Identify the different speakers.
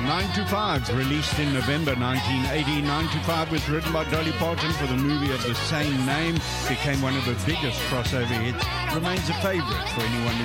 Speaker 1: 9 to 5, released in November 1980. 9 to 5 was written by Dolly Parton for the movie of the same name. Became one of the biggest crossover hits. Remains a favorite for anyone who